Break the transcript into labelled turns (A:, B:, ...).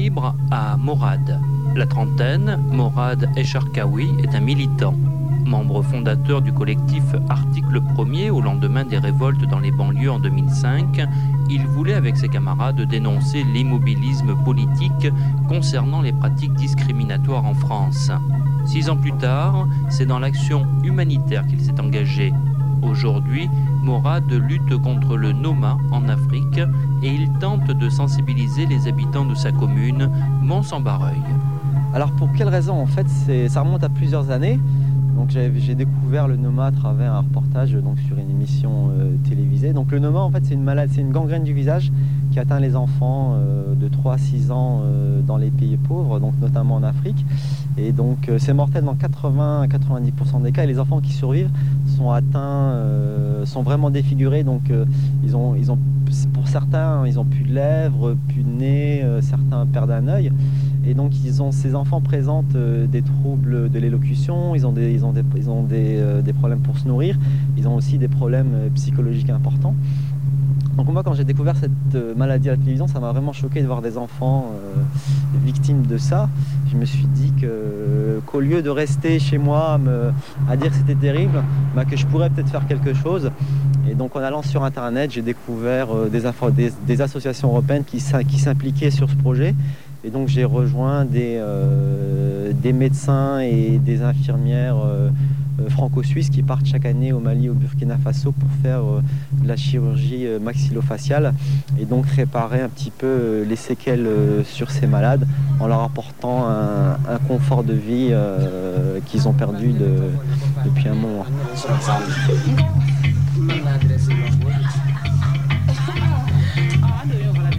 A: libre à Morad. La trentaine, Morad Echarkaoui est un militant. Membre fondateur du collectif Article 1er au lendemain des révoltes dans les banlieues en 2005, il voulait avec ses camarades dénoncer l'immobilisme politique concernant les pratiques discriminatoires en France. 6 ans plus tard, c'est dans l'action humanitaire qu'il s'est engagé. Aujourd'hui, Morad lutte contre le Noma en Afrique et il tente de sensibiliser les habitants de sa commune, Mont-San-Barreuil.
B: Alors pour quelle raison? En fait, ça remonte à plusieurs années. Donc j'ai découvert le Noma à travers un reportage sur une émission télévisée. Donc le Noma, en fait, c'est une gangrène du visage qui atteint les enfants de 3 à 6 ans dans les pays pauvres, donc notamment en Afrique. Et donc c'est mortel dans 80 à 90% des cas. Et les enfants qui survivent sont atteints, sont vraiment défigurés. Donc ils ont, pour certains, ils n'ont plus de lèvres, plus de nez, certains perdent un œil. Et donc ces enfants présentent des troubles de l'élocution, ils ont des problèmes pour se nourrir, ils ont aussi des problèmes psychologiques importants. Donc moi, quand j'ai découvert cette maladie à la télévision, ça m'a vraiment choqué de voir des enfants victimes de ça. Je me suis dit qu'au lieu de rester chez moi à dire que c'était terrible, que je pourrais peut-être faire quelque chose. Et donc en allant sur internet, j'ai découvert des associations européennes qui s'impliquaient sur ce projet. Et donc j'ai rejoint des médecins et des infirmières franco-suisses qui partent chaque année au Mali, au Burkina Faso pour faire de la chirurgie maxillofaciale et donc réparer un petit peu les séquelles sur ces malades en leur apportant un confort de vie qu'ils ont perdu depuis un moment.